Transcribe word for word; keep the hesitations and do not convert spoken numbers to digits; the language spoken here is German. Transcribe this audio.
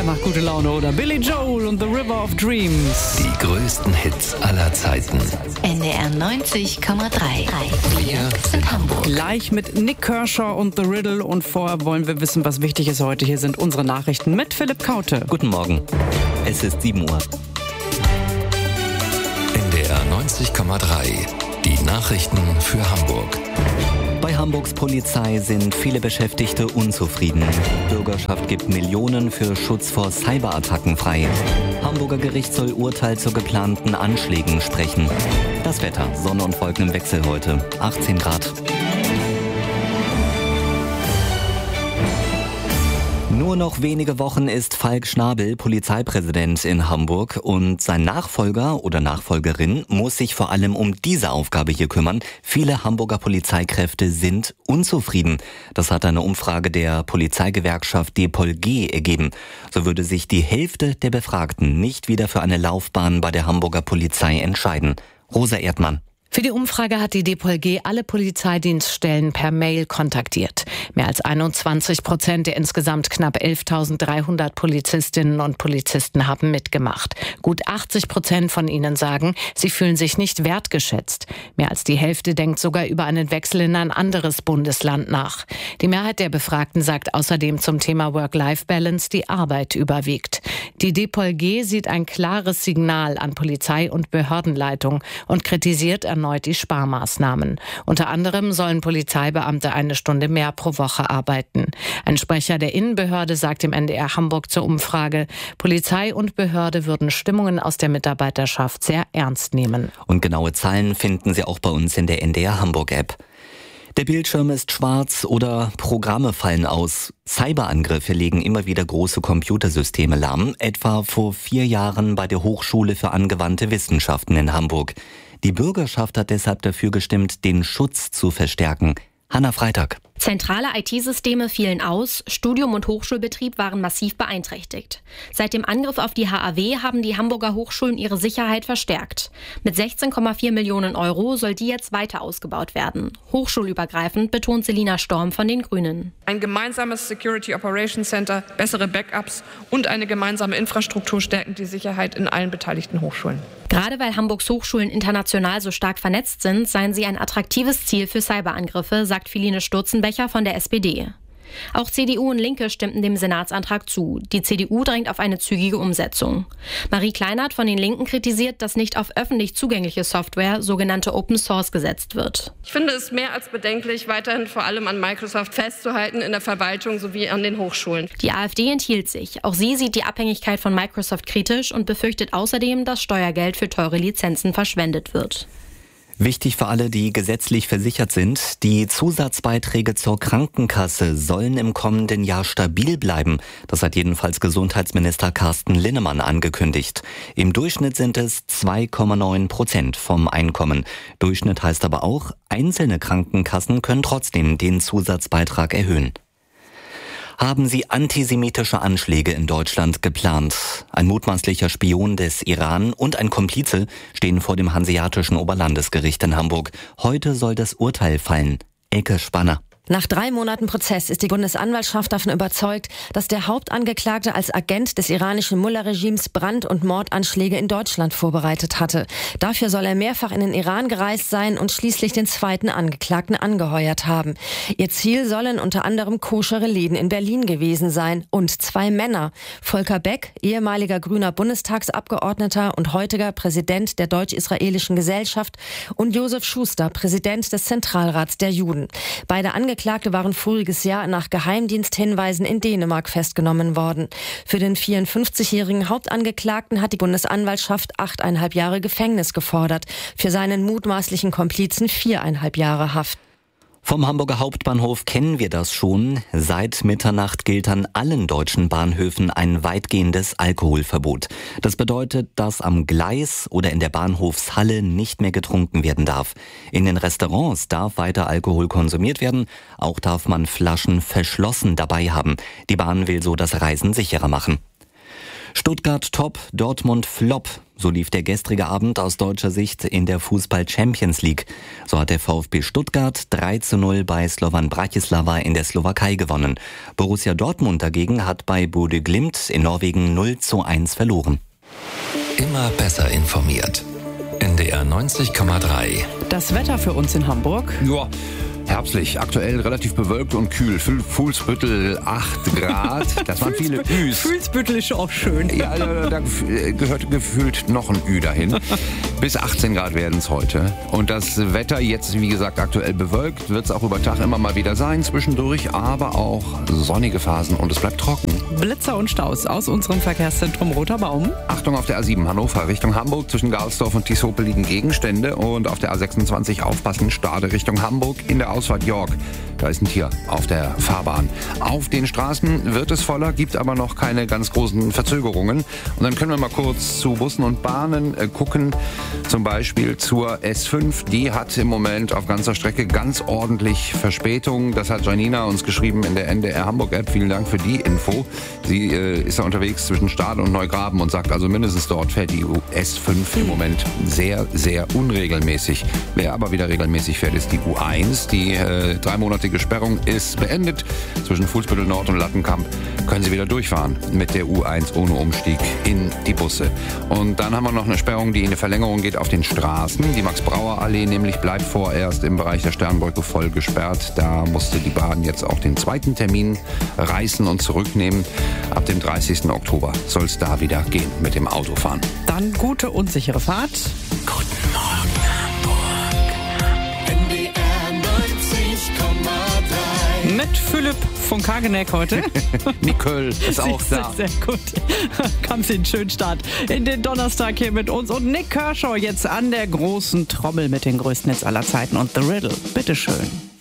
macht gute Laune, oder? Billy Joel und The River of Dreams. Die größten Hits aller Zeiten. N D R neunzig Komma drei. Wir sind Hamburg. Gleich mit Nick Kershaw und The Riddle. Und vorher wollen wir wissen, was wichtig ist heute. Hier sind unsere Nachrichten mit Philipp Kaute. Guten Morgen. Es ist sieben Uhr. N D R neunzig Komma drei. Die Nachrichten für Hamburg. Bei Hamburgs Polizei sind viele Beschäftigte unzufrieden. Bürgerschaft gibt Millionen für Schutz vor Cyberattacken frei. Hamburger Gericht soll Urteil zu geplanten Anschlägen sprechen. Das Wetter, Sonne und Wolken im Wechsel heute, achtzehn Grad. Nur noch wenige Wochen ist Falk Schnabel Polizeipräsident in Hamburg und sein Nachfolger oder Nachfolgerin muss sich vor allem um diese Aufgabe hier kümmern. Viele Hamburger Polizeikräfte sind unzufrieden. Das hat eine Umfrage der Polizeigewerkschaft D P O L G ergeben. So würde sich die Hälfte der Befragten nicht wieder für eine Laufbahn bei der Hamburger Polizei entscheiden. Rosa Erdmann. Für die Umfrage hat die D P O L G alle Polizeidienststellen per Mail kontaktiert. Mehr als einundzwanzig Prozent der insgesamt knapp elftausenddreihundert Polizistinnen und Polizisten haben mitgemacht. Gut achtzig Prozent von ihnen sagen, sie fühlen sich nicht wertgeschätzt. Mehr als die Hälfte denkt sogar über einen Wechsel in ein anderes Bundesland nach. Die Mehrheit der Befragten sagt außerdem zum Thema Work-Life-Balance, die Arbeit überwiegt. Die D P O L G sieht ein klares Signal an Polizei- und Behördenleitung und kritisiert erneut die Sparmaßnahmen. Unter anderem sollen Polizeibeamte eine Stunde mehr pro Woche arbeiten. Ein Sprecher der Innenbehörde sagt im N D R Hamburg zur Umfrage, Polizei und Behörde würden Stimmungen aus der Mitarbeiterschaft sehr ernst nehmen. Und genaue Zahlen finden Sie auch bei uns in der N D R Hamburg App. Der Bildschirm ist schwarz oder Programme fallen aus. Cyberangriffe legen immer wieder große Computersysteme lahm, etwa vor vier Jahren bei der Hochschule für angewandte Wissenschaften in Hamburg. Die Bürgerschaft hat deshalb dafür gestimmt, den Schutz zu verstärken. Hanna Freitag. Zentrale I T-Systeme fielen aus, Studium und Hochschulbetrieb waren massiv beeinträchtigt. Seit dem Angriff auf die H A W haben die Hamburger Hochschulen ihre Sicherheit verstärkt. Mit sechzehn Komma vier Millionen Euro soll die jetzt weiter ausgebaut werden. Hochschulübergreifend betont Selina Storm von den Grünen. Ein gemeinsames Security Operations Center, bessere Backups und eine gemeinsame Infrastruktur stärken die Sicherheit in allen beteiligten Hochschulen. Gerade weil Hamburgs Hochschulen international so stark vernetzt sind, seien sie ein attraktives Ziel für Cyberangriffe, sagt Philine Sturzenbecher von der S P D. Auch C D U und Linke stimmten dem Senatsantrag zu. Die C D U drängt auf eine zügige Umsetzung. Marie Kleinert von den Linken kritisiert, dass nicht auf öffentlich zugängliche Software, sogenannte Open Source, gesetzt wird. Ich finde es mehr als bedenklich, weiterhin vor allem an Microsoft festzuhalten in der Verwaltung sowie an den Hochschulen. Die AfD enthielt sich. Auch sie sieht die Abhängigkeit von Microsoft kritisch und befürchtet außerdem, dass Steuergeld für teure Lizenzen verschwendet wird. Wichtig für alle, die gesetzlich versichert sind, die Zusatzbeiträge zur Krankenkasse sollen im kommenden Jahr stabil bleiben. Das hat jedenfalls Gesundheitsminister Carsten Linnemann angekündigt. Im Durchschnitt sind es zwei Komma neun Prozent vom Einkommen. Durchschnitt heißt aber auch, einzelne Krankenkassen können trotzdem den Zusatzbeitrag erhöhen. Haben Sie antisemitische Anschläge in Deutschland geplant? Ein mutmaßlicher Spion des Iran und ein Komplize stehen vor dem Hanseatischen Oberlandesgericht in Hamburg. Heute soll das Urteil fallen. Elke Spanner. Nach drei Monaten Prozess ist die Bundesanwaltschaft davon überzeugt, dass der Hauptangeklagte als Agent des iranischen Mullah-Regimes Brand- und Mordanschläge in Deutschland vorbereitet hatte. Dafür soll er mehrfach in den Iran gereist sein und schließlich den zweiten Angeklagten angeheuert haben. Ihr Ziel sollen unter anderem koschere Läden in Berlin gewesen sein und zwei Männer. Volker Beck, ehemaliger grüner Bundestagsabgeordneter und heutiger Präsident der Deutsch-Israelischen Gesellschaft, und Josef Schuster, Präsident des Zentralrats der Juden. Beide Angeklagte Angeklagte waren voriges Jahr nach Geheimdiensthinweisen in Dänemark festgenommen worden. Für den vierundfünfzigjährigen Hauptangeklagten hat die Bundesanwaltschaft achteinhalb Jahre Gefängnis gefordert. Für seinen mutmaßlichen Komplizen viereinhalb Jahre Haft. Vom Hamburger Hauptbahnhof kennen wir das schon. Seit Mitternacht gilt an allen deutschen Bahnhöfen ein weitgehendes Alkoholverbot. Das bedeutet, dass am Gleis oder in der Bahnhofshalle nicht mehr getrunken werden darf. In den Restaurants darf weiter Alkohol konsumiert werden. Auch darf man Flaschen verschlossen dabei haben. Die Bahn will so das Reisen sicherer machen. Stuttgart top, Dortmund flop. So lief der gestrige Abend aus deutscher Sicht in der Fußball-Champions League. So hat der VfB Stuttgart drei zu null bei Slovan Bratislava in der Slowakei gewonnen. Borussia Dortmund dagegen hat bei Bodø Glimt in Norwegen null zu eins verloren. Immer besser informiert. N D R neunzig Komma drei. Das Wetter für uns in Hamburg? Ja, herbstlich, aktuell relativ bewölkt und kühl. Fuhlsbüttel acht Grad, das waren viele Üs. Fuhlsbüttel ist auch schön. Ja, da, da gehört gefühlt noch ein Ü dahin. Bis achtzehn Grad werden es heute. Und das Wetter jetzt, wie gesagt, aktuell bewölkt, wird es auch über Tag immer mal wieder sein zwischendurch, aber auch sonnige Phasen und es bleibt trocken. Blitzer und Staus aus unserem Verkehrszentrum Roter Baum. Achtung, auf der A sieben Hannover Richtung Hamburg zwischen Galsdorf und Tieshope liegen Gegenstände und auf der A sechsundzwanzig aufpassen, Stade Richtung Hamburg in der Ausfahrt York. Da ist ein Tier auf der Fahrbahn. Auf den Straßen wird es voller, gibt aber noch keine ganz großen Verzögerungen. Und dann können wir mal kurz zu Bussen und Bahnen äh, gucken. Zum Beispiel zur S fünf. Die hat im Moment auf ganzer Strecke ganz ordentlich Verspätung. Das hat Janina uns geschrieben in der N D R Hamburg App. Vielen Dank für die Info. Sie äh, ist da unterwegs zwischen Stade und Neugraben und sagt also mindestens dort fährt die S fünf im Moment sehr, sehr unregelmäßig. Wer aber wieder regelmäßig fährt, ist die U eins. Die äh, dreimonatige Sperrung ist beendet. Zwischen Fuhlsbüttel Nord und Lattenkamp können Sie wieder durchfahren mit der U eins ohne Umstieg in die Busse. Und dann haben wir noch eine Sperrung, die in eine Verlängerung geht auf den Straßen. Die Max-Brauer-Allee nämlich bleibt vorerst im Bereich der Sternbrücke voll gesperrt. Da musste die Bahn jetzt auch den zweiten Termin reißen und zurücknehmen. Ab dem dreißigsten Oktober soll es da wieder gehen mit dem Autofahren. Dann gute und sichere Fahrt. Guten Morgen Hamburg. N D R neunzig Komma drei. Mit Philipp von Kageneck heute. Nicole ist auch da. Sehr gut. Kam sie einen schönen Start in den Donnerstag hier mit uns. Und Nick Kershaw jetzt an der großen Trommel mit den größten Hits aller Zeiten und The Riddle. Bitteschön.